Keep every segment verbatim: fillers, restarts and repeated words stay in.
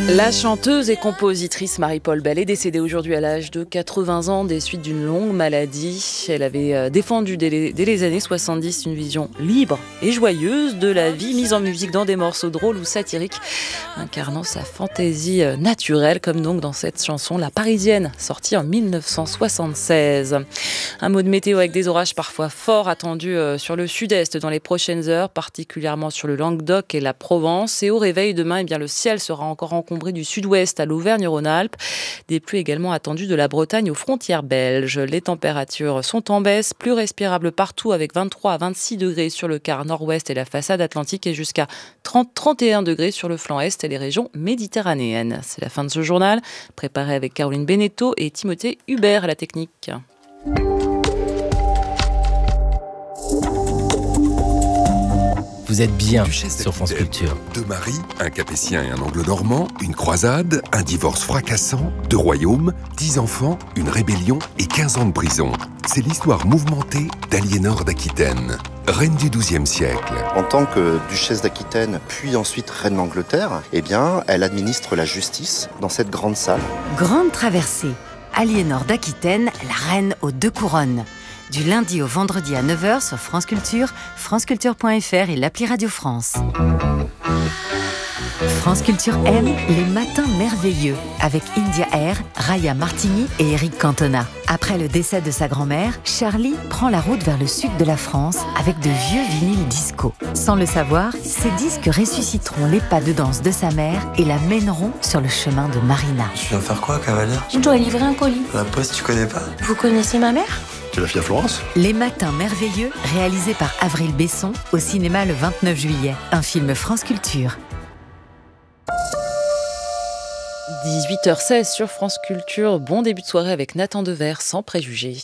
La chanteuse et compositrice Marie-Paule Bell est décédée aujourd'hui à l'âge de quatre-vingts ans des suites d'une longue maladie. Elle avait défendu dès les, dès les années soixante-dix une vision libre et joyeuse de la vie, mise en musique dans des morceaux drôles ou satiriques, incarnant sa fantaisie naturelle, comme donc dans cette chanson La Parisienne, sortie en dix-neuf cent soixante-seize. Un mot de météo avec des orages parfois forts attendus sur le sud-est dans les prochaines heures, particulièrement sur le Languedoc et la Provence. Et au réveil demain, eh bien, le ciel sera encore encombré du sud-ouest à l'Auvergne-Rhône-Alpes. Des pluies également attendues de la Bretagne aux frontières belges. Les températures sont en baisse, plus respirables partout avec vingt-trois à vingt-six degrés sur le quart nord-ouest et la façade atlantique et jusqu'à trente à trente et un degrés sur le flanc est et les régions méditerranéennes. C'est la fin de ce journal, préparé avec Caroline Beneteau et Timothée Hubert à la technique. Vous êtes bien Duchesse sur France Culture. Deux maris, un capétien et un anglo-normand, une croisade, un divorce fracassant, deux royaumes, dix enfants, une rébellion et quinze ans de prison. C'est l'histoire mouvementée d'Aliénor d'Aquitaine, reine du douzième siècle. En tant que duchesse d'Aquitaine, puis ensuite reine d'Angleterre, eh bien, elle administre la justice dans cette grande salle. Grande traversée. Aliénor d'Aquitaine, la reine aux deux couronnes. Du lundi au vendredi à neuf heures sur France Culture, franceculture point f r et l'appli Radio France. France Culture aime les matins merveilleux avec India Air, Raya Martini et Eric Cantona. Après le décès de sa grand-mère, Charlie prend la route vers le sud de la France avec de vieux vinyles disco. Sans le savoir, ces disques ressusciteront les pas de danse de sa mère et la mèneront sur le chemin de Marina. Tu viens faire quoi, cavalière? Je dois livrer un colis. La poste, tu connais pas? Vous connaissez ma mère? Tu es la fille à Florence? Les matins merveilleux, réalisé par Avril Besson, au cinéma le vingt-neuf juillet. Un film France Culture. dix-huit heures seize sur France Culture. Bon début de soirée avec Nathan Dever, sans préjugés.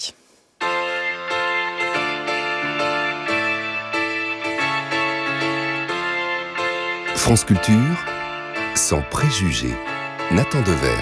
France Culture, sans préjugés. Nathan Dever.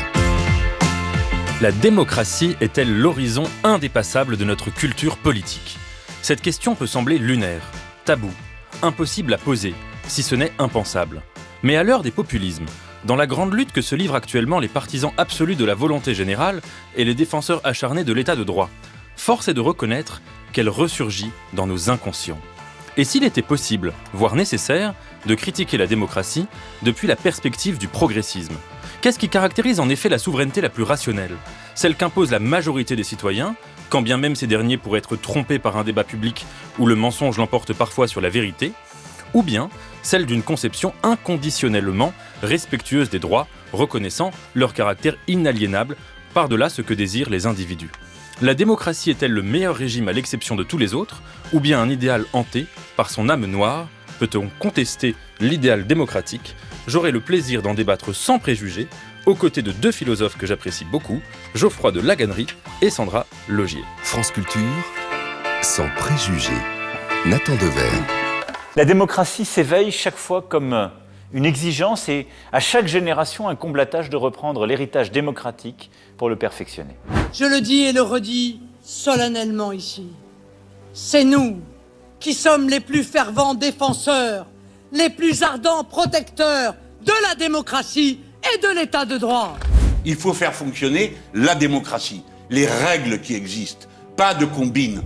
La démocratie est-elle l'horizon indépassable de notre culture politique ? Cette question peut sembler lunaire, tabou, impossible à poser, si ce n'est impensable. Mais à l'heure des populismes, dans la grande lutte que se livrent actuellement les partisans absolus de la volonté générale et les défenseurs acharnés de l'état de droit, force est de reconnaître qu'elle ressurgit dans nos inconscients. Et s'il était possible, voire nécessaire, de critiquer la démocratie depuis la perspective du progressisme ? Qu'est-ce qui caractérise en effet la souveraineté la plus rationnelle ? Celle qu'impose la majorité des citoyens, quand bien même ces derniers pourraient être trompés par un débat public où le mensonge l'emporte parfois sur la vérité ? Ou bien celle d'une conception inconditionnellement respectueuse des droits, reconnaissant leur caractère inaliénable par-delà ce que désirent les individus. La démocratie est-elle le meilleur régime à l'exception de tous les autres, ou bien un idéal hanté par son âme noire ? Peut-on contester l'idéal démocratique ? J'aurai le plaisir d'en débattre sans préjugés, aux côtés de deux philosophes que j'apprécie beaucoup, Geoffroy de Laganerie et Sandra Logier. France Culture, sans préjugés. Nathan Dever. La démocratie s'éveille chaque fois comme une exigence et à chaque génération un comble à tâche de reprendre l'héritage démocratique pour le perfectionner. Je le dis et le redis solennellement ici. C'est nous qui sommes les plus fervents défenseurs, les plus ardents protecteurs de la démocratie et de l'état de droit. Il faut faire fonctionner la démocratie, les règles qui existent, pas de combines.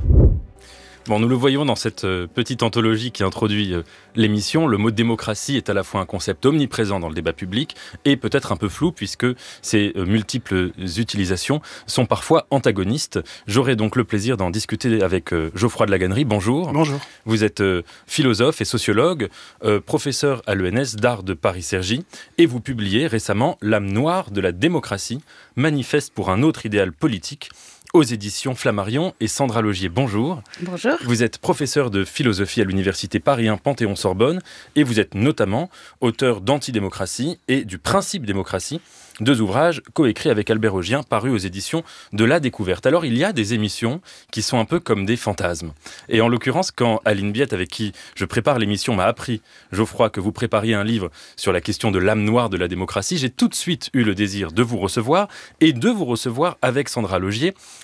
Bon, nous le voyons dans cette euh, petite anthologie qui introduit euh, l'émission. Le mot démocratie est à la fois un concept omniprésent dans le débat public et peut-être un peu flou puisque ses euh, multiples utilisations sont parfois antagonistes. J'aurai donc le plaisir d'en discuter avec euh, Geoffroy de Laganerie. Bonjour. Bonjour. Vous êtes euh, philosophe et sociologue, euh, professeur à l'E N S d'Art de Paris-Cergy et vous publiez récemment L'âme noire de la démocratie, manifeste pour un autre idéal politique, aux éditions Flammarion. Et Sandra Logier, bonjour. Bonjour. Vous êtes professeur de philosophie à l'université Paris un Panthéon-Sorbonne et vous êtes notamment auteur d'Antidémocratie et du Principe démocratie, deux ouvrages coécrits avec Albert Augien parus aux éditions de La Découverte. Alors il y a des émissions qui sont un peu comme des fantasmes. Et en l'occurrence, quand Aline Biette, avec qui je prépare l'émission, m'a appris, Geoffroy, que vous prépariez un livre sur la question de l'âme noire de la démocratie, j'ai tout de suite eu le désir de vous recevoir et de vous recevoir avec Sandra Logier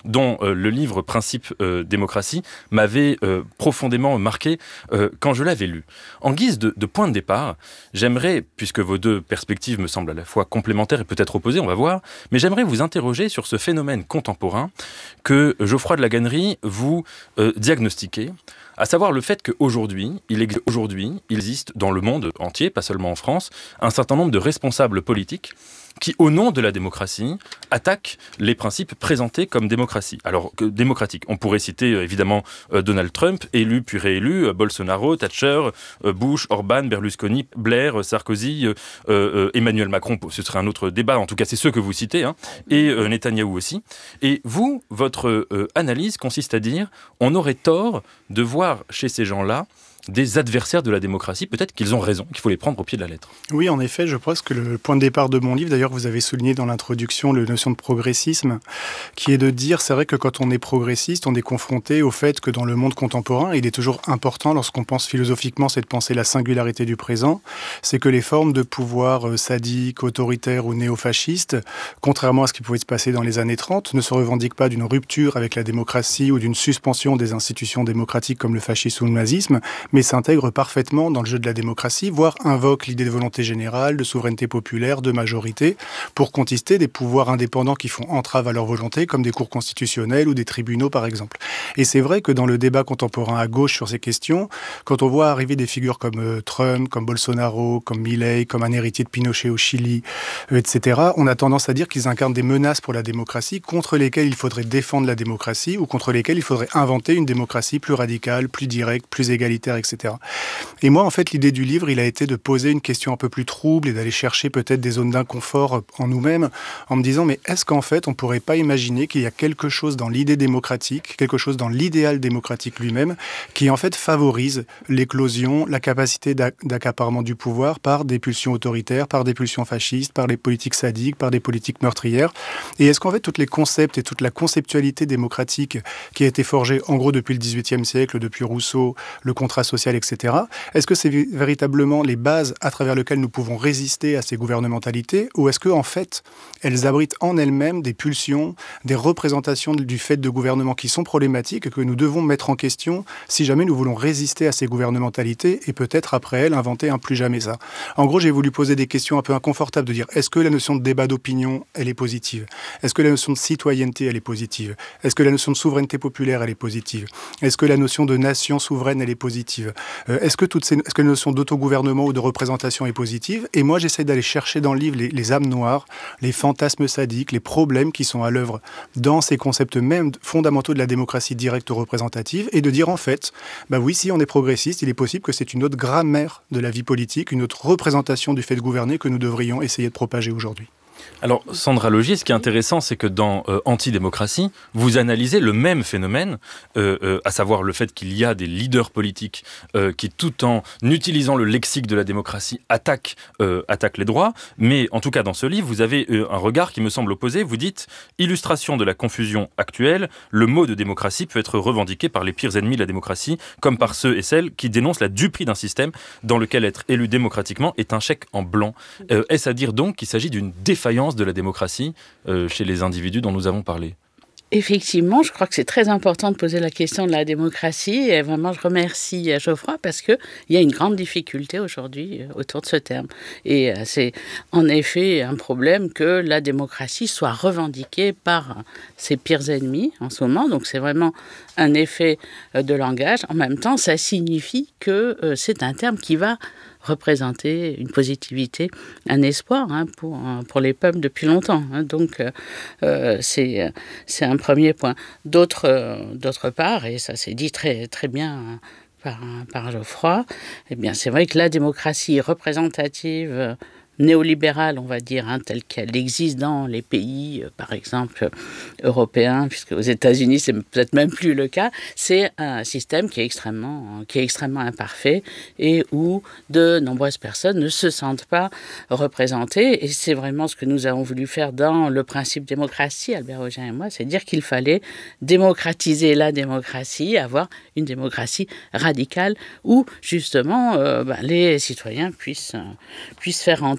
dont euh, le livre Principe euh, démocratie m'avait euh, profondément marqué euh, quand je l'avais lu. En guise de, de point de départ, j'aimerais, puisque vos deux perspectives me semblent à la fois complémentaires et peut-être opposées, on va voir, mais j'aimerais vous interroger sur ce phénomène contemporain que Geoffroy de La Gannerie vous euh, diagnostiquait, à savoir le fait qu'aujourd'hui, il, aujourd'hui, il existe dans le monde entier, pas seulement en France, un certain nombre de responsables politiques qui, au nom de la démocratie, attaquent les principes présentés comme démocratie. Alors, que, démocratique. On pourrait citer euh, évidemment euh, Donald Trump, élu puis réélu, euh, Bolsonaro, Thatcher, euh, Bush, Orban, Berlusconi, Blair, euh, Sarkozy, euh, euh, Emmanuel Macron, ce serait un autre débat, en tout cas c'est ceux que vous citez, hein, et euh, Netanyahou aussi. Et vous, votre euh, analyse consiste à dire, on aurait tort de voir chez ces gens-là des adversaires de la démocratie, peut-être qu'ils ont raison, qu'il faut les prendre au pied de la lettre. Oui, en effet, je pense que le point de départ de mon livre, d'ailleurs vous avez souligné dans l'introduction la notion de progressisme, qui est de dire, c'est vrai que quand on est progressiste, on est confronté au fait que dans le monde contemporain, il est toujours important, lorsqu'on pense philosophiquement, c'est de penser la singularité du présent, c'est que les formes de pouvoir sadiques, autoritaires ou néofascistes, contrairement à ce qui pouvait se passer dans les années trente, ne se revendiquent pas d'une rupture avec la démocratie ou d'une suspension des institutions démocratiques comme le fascisme ou le nazisme, mais s'intègre parfaitement dans le jeu de la démocratie, voire invoque l'idée de volonté générale, de souveraineté populaire, de majorité, pour contester des pouvoirs indépendants qui font entrave à leur volonté, comme des cours constitutionnels ou des tribunaux, par exemple. Et c'est vrai que dans le débat contemporain à gauche sur ces questions, quand on voit arriver des figures comme euh, Trump, comme Bolsonaro, comme Milei, comme un héritier de Pinochet au Chili, euh, et cetera, on a tendance à dire qu'ils incarnent des menaces pour la démocratie, contre lesquelles il faudrait défendre la démocratie, ou contre lesquelles il faudrait inventer une démocratie plus radicale, plus directe, plus égalitaire, et cetera. Et moi, en fait, l'idée du livre, il a été de poser une question un peu plus trouble et d'aller chercher peut-être des zones d'inconfort en nous-mêmes, en me disant, mais est-ce qu'en fait, on ne pourrait pas imaginer qu'il y a quelque chose dans l'idée démocratique, quelque chose dans l'idéal démocratique lui-même, qui en fait favorise l'éclosion, la capacité d'accaparement du pouvoir par des pulsions autoritaires, par des pulsions fascistes, par des politiques sadiques, par des politiques meurtrières. Et est-ce qu'en fait, tous les concepts et toute la conceptualité démocratique qui a été forgée, en gros, depuis le dix-huitième siècle, depuis Rousseau, le contrat social, et cetera, est-ce que c'est véritablement les bases à travers lesquelles nous pouvons résister à ces gouvernementalités, ou est-ce que en fait, elles abritent en elles-mêmes des pulsions, des représentations du fait de gouvernements qui sont problématiques et que nous devons mettre en question si jamais nous voulons résister à ces gouvernementalités et peut-être après elles inventer un plus jamais ça. En gros, j'ai voulu poser des questions un peu inconfortables de dire, est-ce que la notion de débat d'opinion, elle est positive? Est-ce que la notion de citoyenneté, elle est positive? Est-ce que la notion de souveraineté populaire, elle est positive? Est-ce que la notion de nation souveraine, elle est positive? Euh, est-ce que toutes ces, est-ce que la notion d'autogouvernement ou de représentation est positive? Et moi, j'essaie d'aller chercher dans le livre les, les âmes noires, les fantasmes sadiques, les problèmes qui sont à l'œuvre dans ces concepts même fondamentaux de la démocratie directe ou représentative, et de dire en fait, bah oui, si on est progressiste, il est possible que c'est une autre grammaire de la vie politique, une autre représentation du fait de gouverner que nous devrions essayer de propager aujourd'hui. Alors, Sandra Logier, ce qui est intéressant, c'est que dans euh, Antidémocratie, vous analysez le même phénomène, euh, euh, à savoir le fait qu'il y a des leaders politiques euh, qui, tout en utilisant le lexique de la démocratie, attaquent, euh, attaquent les droits. Mais en tout cas, dans ce livre, vous avez euh, un regard qui me semble opposé. Vous dites, illustration de la confusion actuelle, le mot de démocratie peut être revendiqué par les pires ennemis de la démocratie, comme par ceux et celles qui dénoncent la duperie d'un système dans lequel être élu démocratiquement est un chèque en blanc. Euh, est-ce à dire donc qu'il s'agit d'une défaillance de la démocratie euh, chez les individus dont nous avons parlé? Effectivement, je crois que c'est très important de poser la question de la démocratie. Et vraiment, je remercie Geoffroy parce qu'il y a une grande difficulté aujourd'hui autour de ce terme. Et c'est en effet un problème que la démocratie soit revendiquée par ses pires ennemis en ce moment. Donc c'est vraiment un effet de langage. En même temps, ça signifie que c'est un terme qui va représenter une positivité, un espoir hein, pour, pour les peuples depuis longtemps. Hein. Donc, euh, c'est, c'est un premier point. D'autre, euh, d'autre part, et ça s'est dit très, très bien par, par Geoffroy, eh bien, c'est vrai que la démocratie représentative néolibérale, on va dire, hein, telle qu'elle existe dans les pays, euh, par exemple, européens, puisque aux États-Unis, c'est peut-être même plus le cas, c'est un système qui est extrêmement, qui est extrêmement imparfait et où de nombreuses personnes ne se sentent pas représentées. Et c'est vraiment ce que nous avons voulu faire dans le principe démocratie, Albert Augin et moi, c'est dire qu'il fallait démocratiser la démocratie, avoir une démocratie radicale où, justement, euh, bah, les citoyens puissent, euh, puissent faire entendre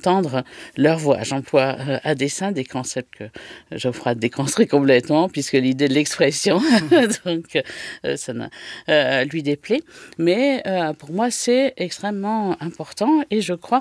entendre leur voix. J'emploie euh, à dessein des concepts que Geoffroy déconstruit complètement, puisque l'idée de l'expression, donc euh, ça n'a, euh, lui déplaît. Mais euh, pour moi, c'est extrêmement important et je crois